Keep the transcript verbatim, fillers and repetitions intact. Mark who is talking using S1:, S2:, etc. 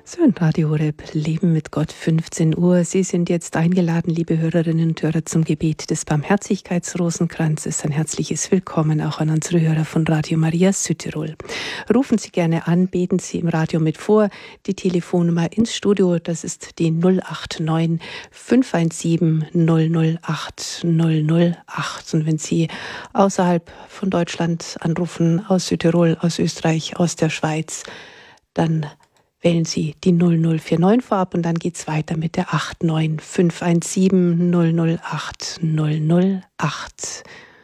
S1: So ein Radio Horeb, Leben mit Gott, fünfzehn Uhr. Sie sind jetzt eingeladen, liebe Hörerinnen und Hörer, zum Gebet des Barmherzigkeitsrosenkranzes. Ein herzliches Willkommen auch an unsere Hörer von Radio Maria Südtirol. Rufen Sie gerne an, beten Sie im Radio mit vor. Die Telefonnummer ins Studio, das ist die null acht neun, fünf eins sieben, null null acht, null null acht. Und wenn Sie außerhalb von Deutschland anrufen, aus Südtirol, aus Österreich, aus der Schweiz, dann wählen Sie die null null vier neun vorab und dann geht es weiter mit der acht neun fünf eins sieben null null acht null null acht.